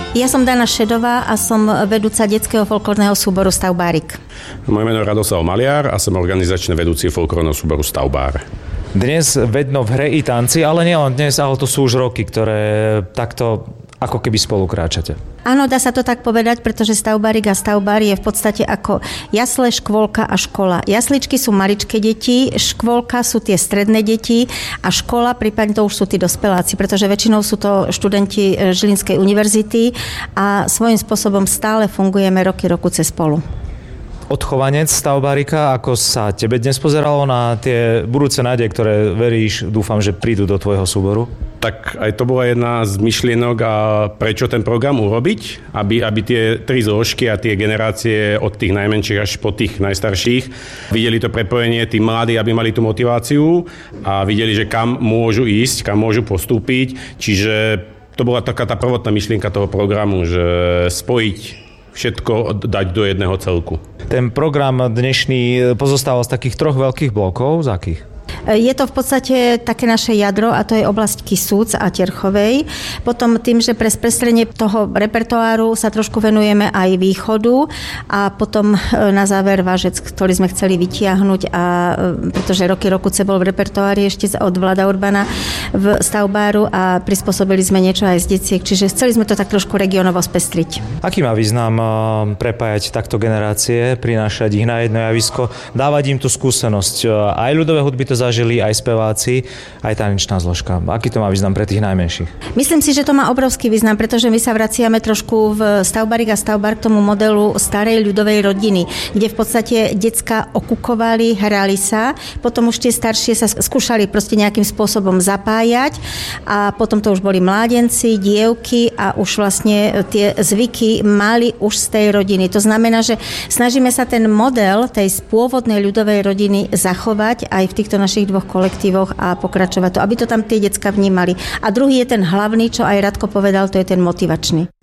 Ja som Dana Šedová a som vedúca detského folklórneho súboru Stavbárik. Moje meno je Radoslav Maliar a som organizačný vedúci folklórneho súboru Stavbár. Dnes vedno v hre i tanci, ale nielen dnes, ale to sú už roky, ktoré takto ako keby spolu kráčate. Áno, dá sa to tak povedať, pretože Stavbárik a Stavbár je v podstate ako jasle, škôlka a škola. Jasličky sú maličké deti, škôlka sú tie stredné deti a škola, prípadne to už sú tí dospeláci, pretože väčšinou sú to študenti Žilinskej univerzity a svojím spôsobom stále fungujeme roky cez spolu. Odchovanec Stavbárika, ako sa tebe dnes pozeralo na tie budúce nádeje, ktoré veríš, dúfam, že prídu do tvojho súboru? Tak aj to bola jedna z myšlienok a prečo ten program urobiť, aby tie tri zložky a tie generácie od tých najmenších až po tých najstarších videli to prepojenie, tí mladí, aby mali tú motiváciu a videli, že kam môžu ísť, kam môžu postúpiť. Čiže to bola taká tá prvotná myšlienka toho programu, že spojiť všetko, dať do jedného celku. Ten program dnešný pozostával z takých troch veľkých blokov. Z akých? Je to v podstate také naše jadro a to je oblasť Kisúc a Terchovej. Potom tým, že pre sprestrenie toho repertoáru sa trošku venujeme aj východu a potom na záver Vážec, ktorý sme chceli vytiahnuť a pretože roky bol v repertoári ešte od Vlada Urbana v Stavbáru a prispôsobili sme niečo aj z deciek, čiže chceli sme to tak trošku regionovo spestriť. Aký má význam prepájať takto generácie, prinášať ich na jedno javisko, dávať im tú skúsenosť? Aj ľudové hudby to zažili, aj speváci, aj tanečná zložka. Aký to má význam pre tých najmenších? Myslím si, že to má obrovský význam, pretože my sa vraciame trošku v Stavbárik a Stavbár k tomu modelu starej ľudovej rodiny, kde v podstate decká okukovali, hrali sa, potom už tie staršie sa skúšali proste nejakým spôsobom zapájať a potom to už boli mládenci, dievky a už vlastne tie zvyky mali už z tej rodiny. To znamená, že snažíme sa ten model tej pôvodnej ľudovej rodiny zachovať aj v týchto našich dvoch kolektívoch a pokračovať to, aby to tam tie decká vnímali. A druhý je ten hlavný, čo aj Radko povedal, to je ten motivačný.